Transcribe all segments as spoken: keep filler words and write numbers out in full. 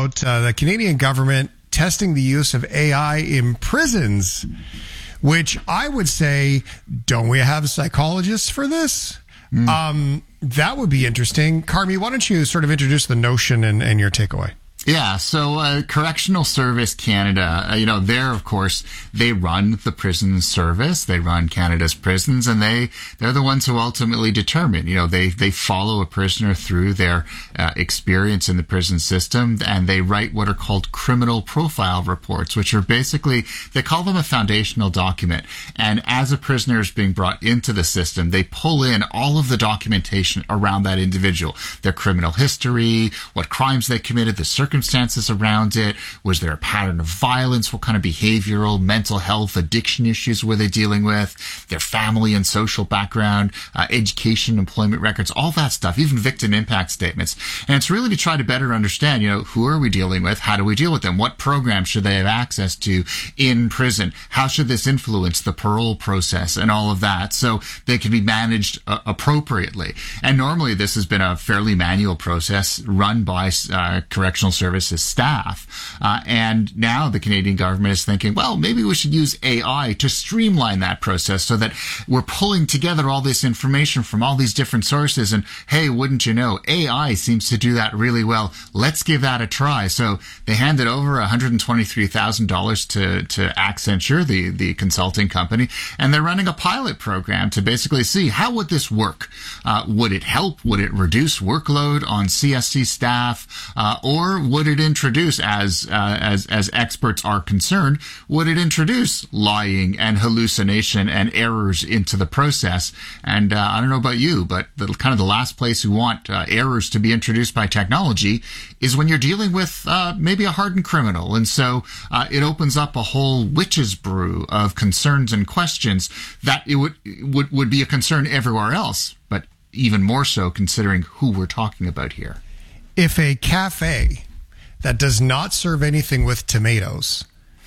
about uh, the Canadian government testing the use of A I in prisons, which I would say, don't we have psychologists for this? Mm. Um, that would be interesting. Carmi, why don't you sort of introduce the notion and, and your takeaway? Yeah, so uh, Correctional Service Canada, uh, you know, they're, of course, they run the prison service. They run Canada's prisons, and they, they're the ones who ultimately determine, you know, they, they follow a prisoner through their uh, experience in the prison system, and they write what are called criminal profile reports, which are basically, they call them a foundational document. And as a prisoner is being brought into the system, they pull in all of the documentation around that individual, their criminal history, what crimes they committed, the circumstances circumstances around it. Was there a pattern of violence? What kind of behavioral, mental health, addiction issues were they dealing with? Their family and social background, uh, education, employment records, all that stuff, even victim impact statements. And it's really to try to better understand, you know, who are we dealing with? How do we deal with them? What programs should they have access to in prison? How should this influence the parole process and all of that so they can be managed uh, appropriately? And normally this has been a fairly manual process run by uh, correctional services staff. Uh, and now the Canadian government is thinking, well, maybe we should use A I to streamline that process so that we're pulling together all this information from all these different sources. And hey, wouldn't you know, A I seems to do that really well. Let's give that a try. So they handed over one hundred twenty-three thousand dollars to, to Accenture, the, the consulting company, and they're running a pilot program to basically see how would this work? Uh, would it help? Would it reduce workload on C S C staff? Uh, or would it introduce, as uh, as as experts are concerned, would it introduce lying and hallucination and errors into the process? And uh, I don't know about you, but the kind of the last place you want uh, errors to be introduced by technology is when you're dealing with uh, maybe a hardened criminal. And so uh, it opens up a whole witch's brew of concerns and questions that it would would would be a concern everywhere else, but even more so considering who we're talking about here. If a cafe that does not serve anything with tomatoes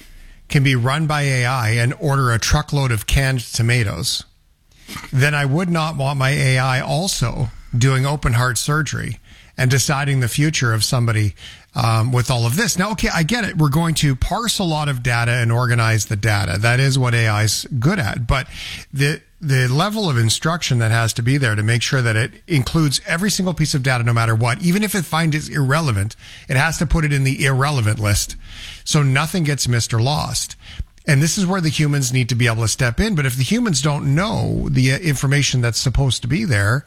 can be run by A I and order a truckload of canned tomatoes, then I would not want my A I also doing open heart surgery and deciding the future of somebody um, with all of this. Now, okay, I get it. We're going to parse a lot of data and organize the data. That is what A I is good at. But the the level of instruction that has to be there to make sure that it includes every single piece of data, no matter what, even if it finds it irrelevant, it has to put it in the irrelevant list so nothing gets missed or lost. And this is where the humans need to be able to step in. But if the humans don't know the information that's supposed to be there,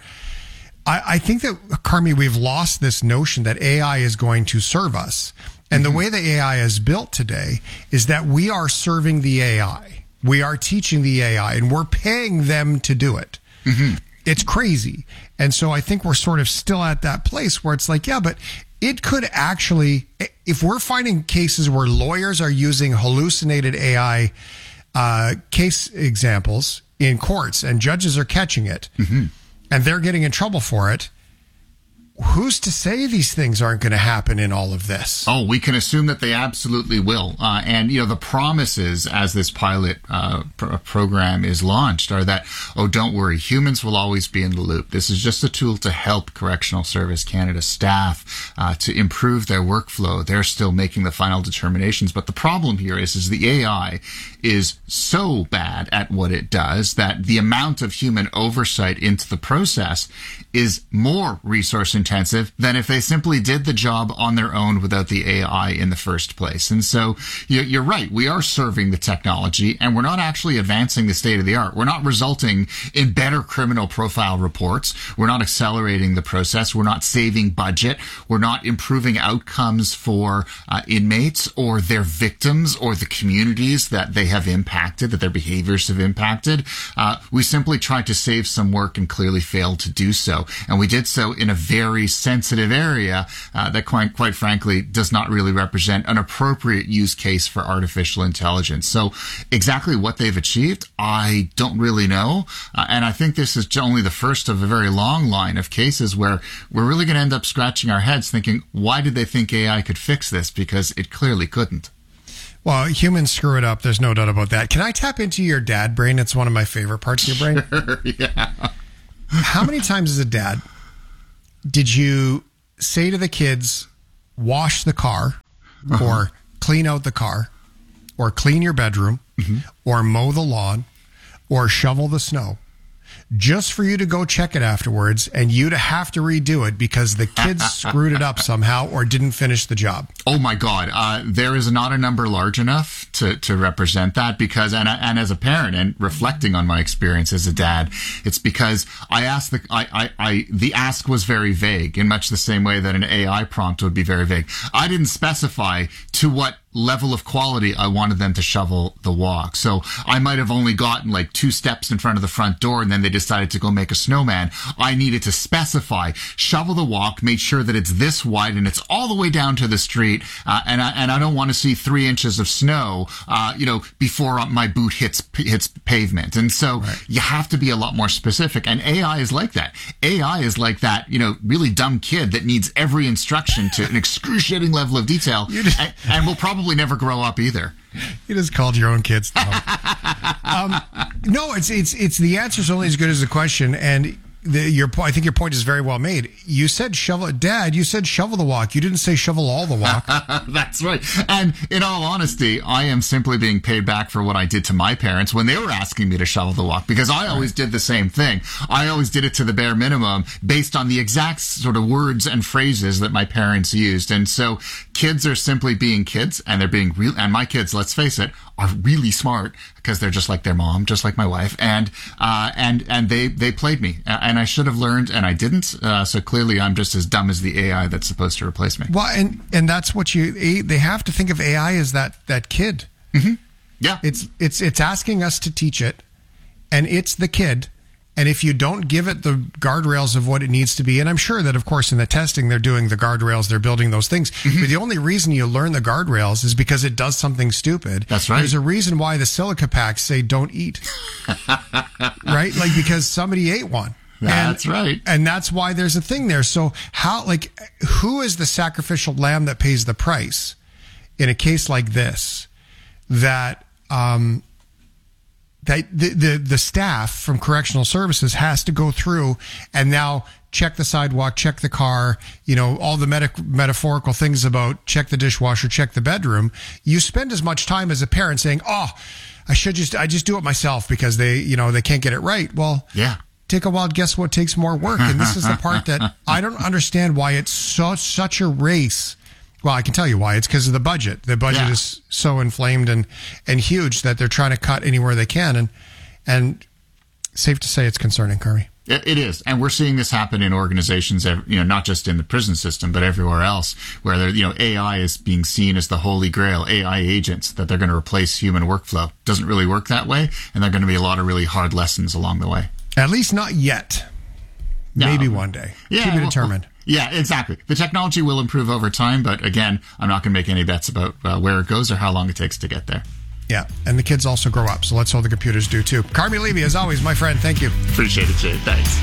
I, I think that, Carmi, we've lost this notion that A I is going to serve us. And mm-hmm. the way the A I is built today is that we are serving the A I. We are teaching the A I, and we're paying them to do it. Mm-hmm. It's crazy. And so I think we're sort of still at that place where it's like, yeah, but it could actually, if we're finding cases where lawyers are using hallucinated A I uh, case examples in courts and judges are catching it, mm-hmm. and they're getting in trouble for it, who's to say these things aren't going to happen in all of this? Oh, we can assume that they absolutely will. Uh, and, you know, the promises as this pilot uh, pr- program is launched are that, oh, don't worry, humans will always be in the loop. This is just a tool to help Correctional Service Canada staff uh, to improve their workflow. They're still making the final determinations. But the problem here is, is the A I is so bad at what it does that the amount of human oversight into the process is more resource intensive than if they simply did the job on their own without the A I in the first place. And so you're right. We are serving the technology and we're not actually advancing the state of the art. We're not resulting in better criminal profile reports. We're not accelerating the process. We're not saving budget. We're not improving outcomes for uh, inmates or their victims or the communities that they have impacted, that their behaviors have impacted. Uh, we simply tried to save some work and clearly failed to do so. And we did so in a very sensitive area uh, that, quite, quite frankly, does not really represent an appropriate use case for artificial intelligence. So exactly what they've achieved, I don't really know. Uh, and I think this is only the first of a very long line of cases where we're really going to end up scratching our heads thinking, why did they think A I could fix this? Because it clearly couldn't. Well, humans screw it up. There's no doubt about that. Can I tap into your dad brain? It's one of my favorite parts of your brain. Sure, yeah. How many times as a dad did you say to the kids, wash the car, uh-huh. or clean out the car, or clean your bedroom, mm-hmm. or mow the lawn, or shovel the snow, just for you to go check it afterwards and you to have to redo it because the kids screwed it up somehow or didn't finish the job. Oh my God. Uh, there is not a number large enough to, to represent that because, and, and as a parent and reflecting on my experience as a dad, it's because I asked the, I, I, I, the ask was very vague in much the same way that an A I prompt would be very vague. I didn't specify to what level of quality I wanted them to shovel the walk. So I might have only gotten like two steps in front of the front door and then they decided to go make a snowman. I needed to specify, shovel the walk, make sure that it's this wide and it's all the way down to the street. Uh, and I, and I don't want to see three inches of snow, uh, you know, before my boot hits, hits pavement. And so right. you have to be a lot more specific. And A I is like that. A I is like that, you know, really dumb kid that needs every instruction to an excruciating level of detail and, and will probably never grow up either. You just called your own kids. um, no, it's it's it's the answer's only as good as the question, and the, your point. I think your point is very well made. You said shovel, Dad. You said shovel the walk. You didn't say shovel all the walk. That's right. And in all honesty, I am simply being paid back for what I did to my parents when they were asking me to shovel the walk, because I always did the same thing. I always did it to the bare minimum based on the exact sort of words and phrases that my parents used. And so kids are simply being kids, and they're being real. And my kids, let's face it, are really smart because they're just like their mom, just like my wife, and uh, and and they they played me, and I should have learned, and I didn't. Uh, so clearly, I'm just as dumb as the A I that's supposed to replace me. Well, and and that's what you they have to think of A I as that that kid. Mm-hmm. Yeah, it's it's it's asking us to teach it, and it's the kid. And if you don't give it the guardrails of what it needs to be, and I'm sure that, of course, in the testing, they're doing the guardrails, they're building those things. Mm-hmm. But the only reason you learn the guardrails is because it does something stupid. That's right. There's a reason why the silica packs say don't eat. Right? Like, because somebody ate one. That's and, right. And that's why there's a thing there. So how, like, who is the sacrificial lamb that pays the price in a case like this that, um, that the, the, the staff from correctional services has to go through and now check the sidewalk, check the car, you know, all the meta- metaphorical things about check the dishwasher, check the bedroom. You spend as much time as a parent saying, oh, I should just, I just do it myself because they, you know, they can't get it right. Well, yeah. Take a wild guess what takes more work. And this is the part that I don't understand why it's so, such a race. Well, I can tell you why. It's because of the budget. The budget yeah. is so inflamed and, and huge that they're trying to cut anywhere they can. And and safe to say it's concerning, Kirby. It is. And we're seeing this happen in organizations, you know, not just in the prison system, but everywhere else, where there, you know, A I is being seen as the holy grail, A I agents, that they're going to replace human workflow. Doesn't really work that way. And there are going to be a lot of really hard lessons along the way. At least not yet. No. Maybe one day. Yeah, to be well, determined. Yeah, exactly. The technology will improve over time, but again, I'm not going to make any bets about uh, where it goes or how long it takes to get there. Yeah, and the kids also grow up, so let's hope the computers do too. Carmi Levy, as always, my friend, thank you. Appreciate it, Jay. Thanks.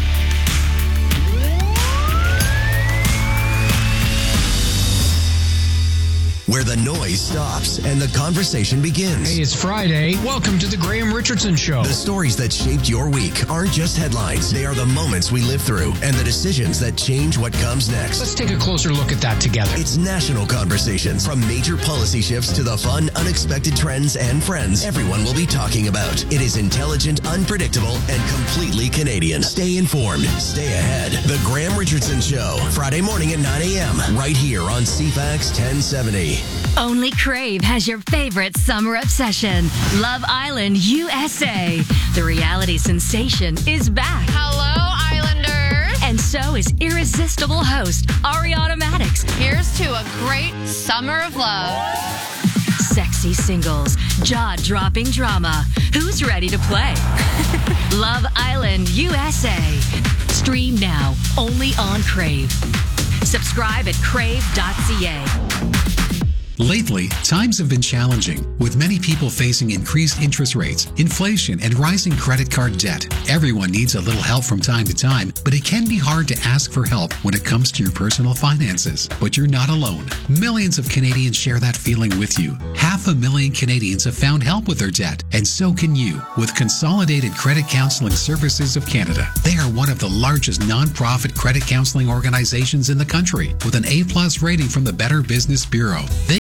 Where the noise stops and the conversation begins. Hey, it's Friday. Welcome to the Graham Richardson Show. The stories that shaped your week aren't just headlines. They are the moments we live through and the decisions that change what comes next. Let's take a closer look at that together. It's national conversations. From major policy shifts to the fun, unexpected trends and friends everyone will be talking about. It is intelligent, unpredictable, and completely Canadian. Stay informed. Stay ahead. The Graham Richardson Show. Friday morning at nine a.m. right here on C FAX ten seventy. Only Crave has your favorite summer obsession, Love Island U S A. The reality sensation is back. Hello, Islanders. And so is irresistible host Ariana Maddox. Here's to a great summer of love. Sexy singles, jaw-dropping drama. Who's ready to play? Love Island U S A. Stream now, only on Crave. Subscribe at crave dot c a. Lately, times have been challenging, with many people facing increased interest rates, inflation, and rising credit card debt. Everyone needs a little help from time to time, but it can be hard to ask for help when it comes to your personal finances. But you're not alone. Millions of Canadians share that feeling with you. Half a million Canadians have found help with their debt, and so can you with Consolidated Credit Counseling Services of Canada. They are one of the largest non-profit credit counseling organizations in the country, with an A plus rating from the Better Business Bureau. They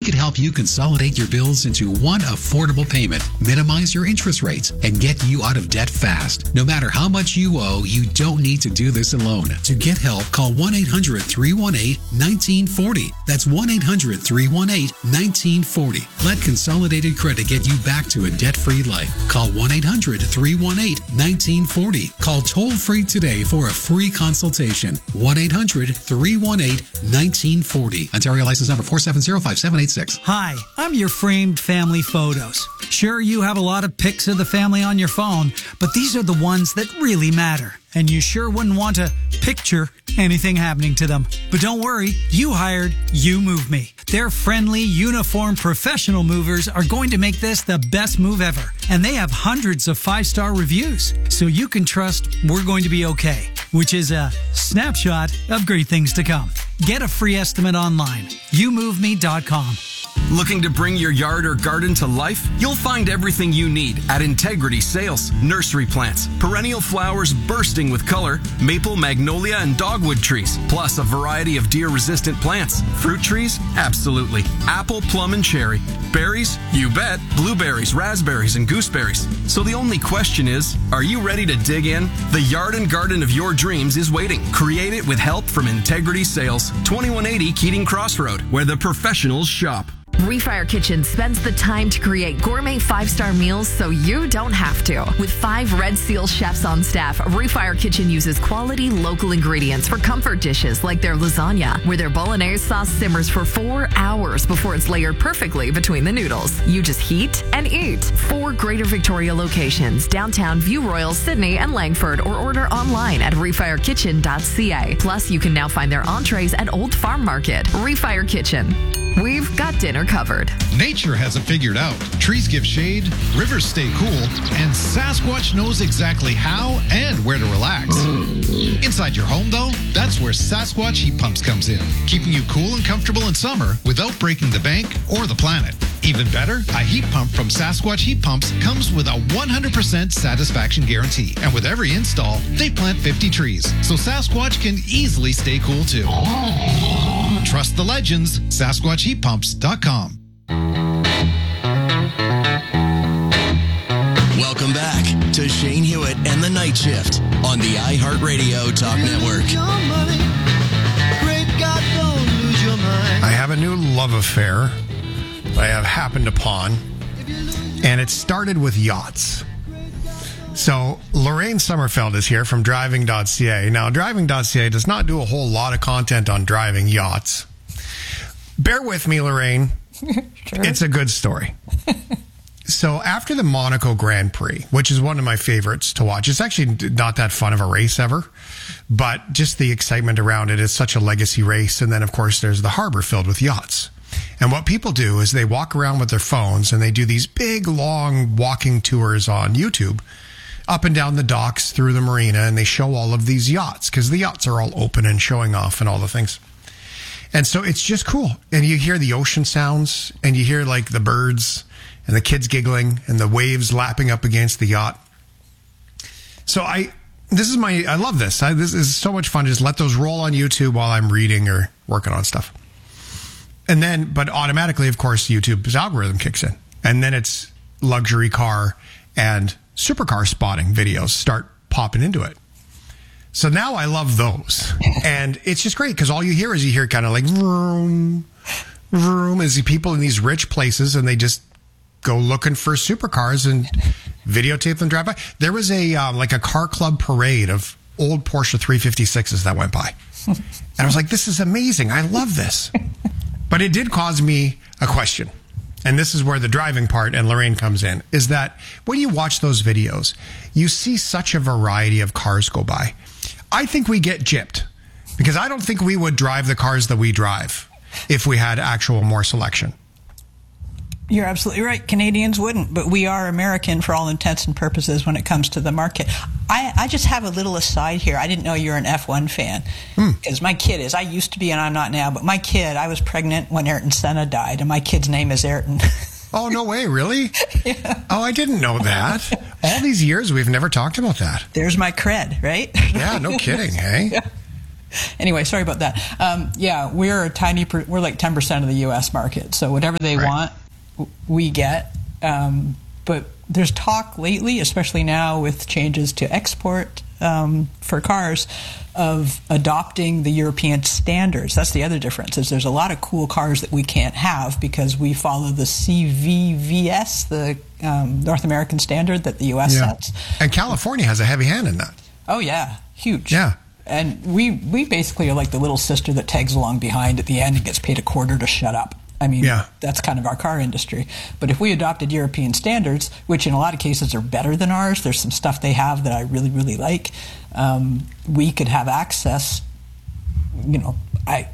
could help you consolidate your bills into one affordable payment, minimize your interest rates, and get you out of debt fast. No matter how much you owe, you don't need to do this alone. To get help, call one eight hundred, three one eight, one nine four zero. That's one eight hundred, three one eight, one nine four zero. Let Consolidated Credit get you back to a debt-free life. Call one eight hundred, three one eight, one nine four zero. Call toll-free today for a free consultation. one eight hundred, three one eight, one nine four zero. Ontario license number four seven zero five seven eight six. Hi, I'm your framed family photos. Sure, you have a lot of pics of the family on your phone, but these are the ones that really matter. And you sure wouldn't want to picture anything happening to them. But don't worry, you hired You Move Me. Their friendly, uniformed professional movers are going to make this the best move ever. And they have hundreds of five-star reviews, so you can trust we're going to be okay, which is a snapshot of great things to come. Get a free estimate online, you move me dot com. Looking to bring your yard or garden to life? You'll find everything you need at Integrity Sales. Nursery plants, perennial flowers bursting with color, maple, magnolia, and dogwood trees, plus a variety of deer-resistant plants. Fruit trees? Absolutely. Apple, plum, and cherry. Berries? You bet. Blueberries, raspberries, and gooseberries. So the only question is, are you ready to dig in? The yard and garden of your dreams is waiting. Create it with help from Integrity Sales. twenty-one eighty Keating Crossroad, where the professionals shop. Refire Kitchen spends the time to create gourmet five-star meals so you don't have to. With five Red Seal chefs on staff, Refire Kitchen uses quality local ingredients for comfort dishes like their lasagna, where their bolognese sauce simmers for four hours before it's layered perfectly between the noodles. You just heat and eat. Four Greater Victoria locations, downtown, View Royal, Sydney, and Langford, or order online at refire kitchen dot c a. Plus, you can now find their entrees at Old Farm Market. Refire Kitchen. We've got dinner covered. Nature has it figured out. Trees give shade, rivers stay cool, and Sasquatch knows exactly how and where to relax. Inside your home, though, that's where Sasquatch Heat Pumps comes in, keeping you cool and comfortable in summer without breaking the bank or the planet. Even better, a heat pump from Sasquatch Heat Pumps comes with a one hundred percent satisfaction guarantee. And with every install, they plant fifty trees, so Sasquatch can easily stay cool too. Trust the legends, Sasquatch Heat Pumps dot com. Welcome back to Shane Hewitt and the Night Shift on the iHeartRadio Talk Network. I have a new love affair that I have happened upon, and it started with yachts. So Lorraine Sommerfeld is here from driving dot c a. Now, driving dot c a does not do a whole lot of content on driving yachts. Bear with me, Lorraine. Sure. It's a good story. So after the Monaco Grand Prix, which is one of my favorites to watch, it's actually not that fun of a race ever, but just the excitement around it is such a legacy race. And then, of course, there's the harbor filled with yachts. And what people do is they walk around with their phones and they do these big, long walking tours on YouTube up and down the docks through the marina, and they show all of these yachts because the yachts are all open and showing off and all the things. And so it's just cool. And you hear the ocean sounds, and you hear like the birds and the kids giggling and the waves lapping up against the yacht. So I, this is my, I love this. I, this is so much fun. Just let those roll on YouTube while I'm reading or working on stuff. And then, but automatically, of course, YouTube's algorithm kicks in. And then it's luxury car and supercar spotting videos start popping into it. So now I love those. And it's just great because all you hear is you hear kind of like vroom, vroom, as people in these rich places, and they just go looking for supercars and videotape them drive by. There was a uh, like a car club parade of old Porsche three fifty-sixes that went by. And I was like, this is amazing. I love this. But it did cause me a question. And this is where the driving part and Lorraine comes in, is that when you watch those videos, you see such a variety of cars go by. I think we get gypped because I don't think we would drive the cars that we drive if we had actual more selection. You're absolutely right. Canadians wouldn't, but we are American for all intents and purposes when it comes to the market. I, I just have a little aside here. I didn't know you were an F one fan because mm. my kid is. I used to be, and I'm not now, but my kid, I was pregnant when Ayrton Senna died, and my kid's name is Ayrton. Oh, no way, really? Yeah. Oh, I didn't know that. All these years, we've never talked about that. There's my cred, right? Yeah, no kidding, hey? Yeah. Anyway, sorry about that. Um, yeah, we're a tiny, per, we're like ten percent of the U S market. So whatever they Right. want, we get. Um, but there's talk lately, especially now with changes to export um, for cars, of adopting the European standards. That's the other difference, is there's a lot of cool cars that we can't have because we follow the C V V S, the um, North American standard that the U S Yeah. sets. And California has a heavy hand in that. Oh, yeah. Huge. Yeah. And we, we basically are like the little sister that tags along behind at the end and gets paid a quarter to shut up. I mean, Yeah. that's kind of our car industry. But if we adopted European standards, which in a lot of cases are better than ours, there's some stuff they have that I really, really like, um, we could have access, you know, I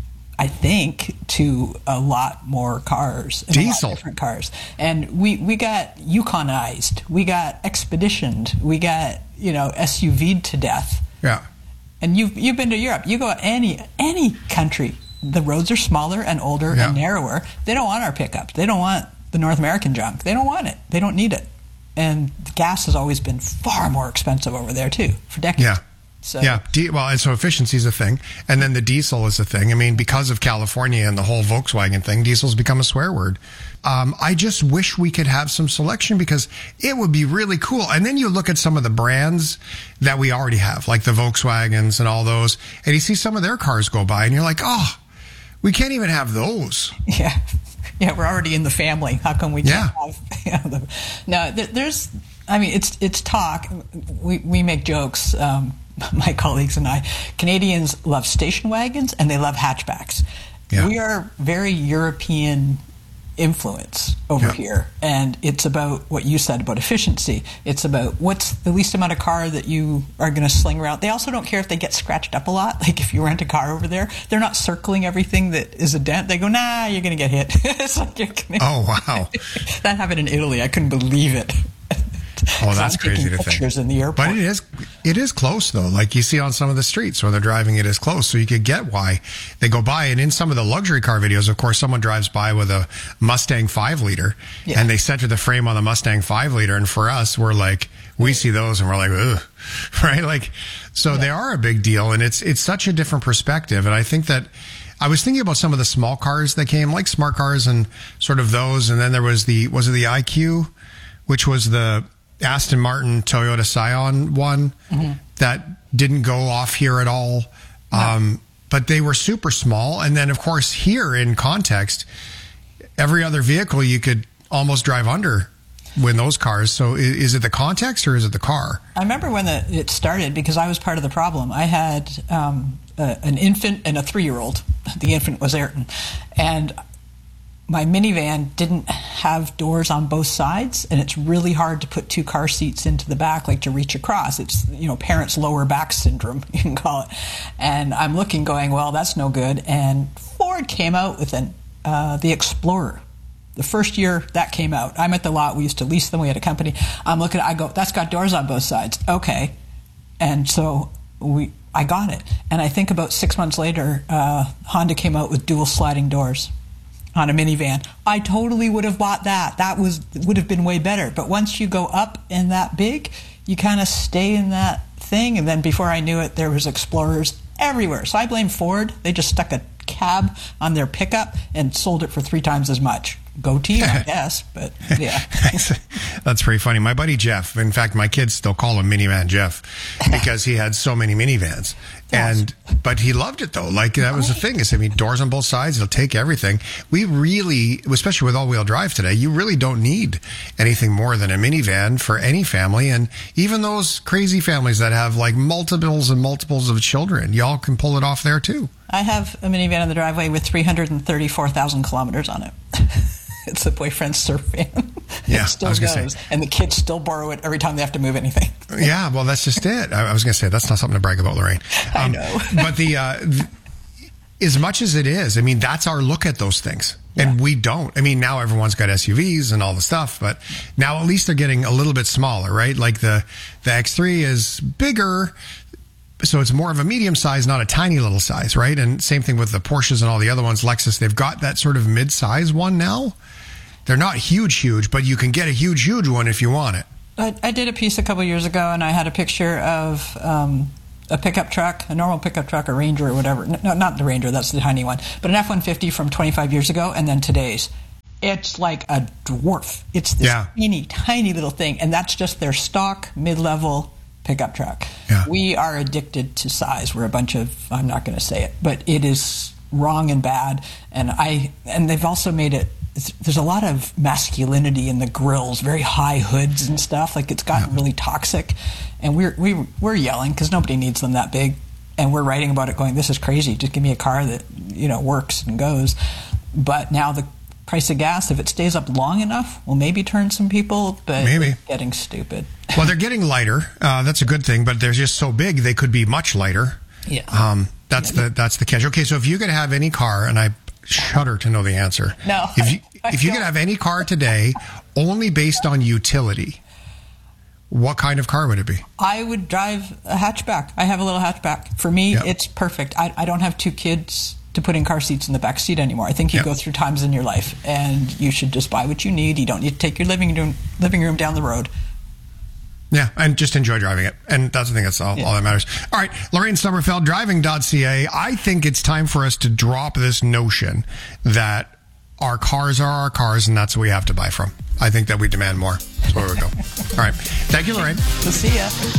I think, to a lot more cars. And Diesel. A lot of different cars. And we, we got Yukonized. We got Expeditioned. We got, you know, S U V'd to death. Yeah. And you've you've been to Europe. You go to any any country, the roads are smaller and older Yeah. and narrower. They don't want our pickup. They don't want the North American junk. They don't want it. They don't need it. And the gas has always been far more expensive over there too, for decades. Yeah. So, Yeah, D- well, and so efficiency is a thing, and then the diesel is a thing. I mean, because of California and the whole Volkswagen thing, diesel's become a swear word. Um, I just wish we could have some selection because it would be really cool. And then you look at some of the brands that we already have, like the Volkswagens and all those, and you see some of their cars go by, and you're like, oh, we can't even have those. Yeah. Yeah, we're already in the family. How come we can't Yeah. have? You know, the, no, there, there's. I mean, it's it's talk. We we make jokes. Um, my colleagues and I. Canadians love station wagons and they love hatchbacks. Yeah. We are very European influence over Yeah. here, and it's about what you said about efficiency. It's about what's the least amount of car that you are going to sling around. They also don't care if they get scratched up a lot. Like if you rent a car over there, they're not circling everything that is a dent. They go, nah, you're going to get hit. It's like you're gonna... Oh, wow. That happened in Italy. I couldn't believe it. Oh, that's I'm crazy taking to think. pictures in the airport. But it is, it is close though. Like you see on some of the streets where they're driving, it is close. So you could get why they go by. And in some of the luxury car videos, of course, someone drives by with a Mustang five liter Yeah. and they center the frame on the Mustang five liter. And for us, we're like, we see those and we're like, ugh, right? Like, so they are a big deal, and it's, it's such a different perspective. And I think that, I was thinking about some of the small cars that came, like smart cars and sort of those. And then there was the, was it the I Q, which was the Aston Martin Toyota Scion one Mm-hmm. that didn't go off here at all. Um, but they were super small. And then, of course, here in context, every other vehicle you could almost drive under when those cars. So is, is it the context or is it the car? I remember when the, it started because I was part of the problem. I had um, a, an infant and a three-year-old. The infant was Ayrton. And my minivan didn't have doors on both sides, and it's really hard to put two car seats into the back, like to reach across. It's, you know, parents' lower back syndrome, you can call it. And I'm looking going, well, that's no good. And Ford came out with an, uh, the Explorer. The first year that came out, I'm at the lot. We used to lease them. We had a company. I'm looking, I go, that's got doors on both sides. Okay. And so we, I got it. And I think about six months later, uh, Honda came out with dual sliding doors on a minivan. I totally would have bought that. That was would have been way better. But once you go up in that big, you kind of stay in that thing. And then before I knew it, there was Explorers everywhere. So I blame Ford. They just stuck a cab on their pickup and sold it for three times as much. Go team, I guess. But yeah. That's pretty funny. My buddy Jeff, in fact, my kids still call him Minivan Jeff because he had so many minivans. And, but he loved it though. Like that was the thing. I mean, doors on both sides, it'll take everything. We really, especially with all wheel drive today, you really don't need anything more than a minivan for any family. And even those crazy families that have like multiples and multiples of children, y'all can pull it off there too. I have a minivan in the driveway with three hundred thirty-four thousand kilometers on it. It's the boyfriend's surf van. Yeah, it still I was gonna goes. say. And the kids still borrow it every time they have to move anything. Yeah, well, that's just it. I, I was going to say, that's not something to brag about, Lorraine. Um, I know. But the, uh, th- as much as it is, I mean, that's our look at those things. And Yeah. we don't. I mean, now everyone's got S U Vs and all the stuff, but now at least they're getting a little bit smaller, right? Like the, the X three is bigger. So it's more of a medium size, not a tiny little size, right? And same thing with the Porsches and all the other ones. Lexus, they've got that sort of mid-size one now. They're not huge, huge, but you can get a huge, huge one if you want it. I, I did a piece a couple years ago, and I had a picture of um, a pickup truck, a normal pickup truck, a Ranger or whatever. No, not the Ranger, that's the tiny one, but an F one fifty from twenty-five years ago and then today's. It's like a dwarf. It's this Yeah. teeny, tiny little thing, and that's just their stock mid-level pickup truck. Yeah. We are addicted to size. We're a bunch of, I'm not going to say it, but it is wrong and bad. And I and they've also made it, there's a lot of masculinity in the grills, very high hoods and stuff. Like it's gotten really toxic. And we're we, we're yelling because nobody needs them that big. And we're writing about it going, this is crazy. Just give me a car that, you know, works and goes. But now the price of gas, if it stays up long enough, will maybe turn some people, but Maybe. it's getting stupid. Well, they're getting lighter. Uh, that's a good thing, but they're just so big they could be much lighter. Yeah. Um, that's the that's the catch. Okay, so if you could have any car, and I shudder to know the answer. No, If you I if you don't. could have any car today, only based on utility, what kind of car would it be? I would drive a hatchback. I have a little hatchback. For me, Yep. it's perfect. I, I don't have two kids to put in car seats in the back seat anymore. I think you Yep. go through times in your life, and you should just buy what you need. You don't need to take your living room living room down the road. Yeah, and just enjoy driving it. And that's the thing, that's all, Yeah. all that matters. All right, Lorraine Sommerfeld, driving dot c a. I think it's time for us to drop this notion that our cars are our cars and that's what we have to buy from. I think that we demand more. That's where we go. All right. Thank you, Lorraine. We'll see ya.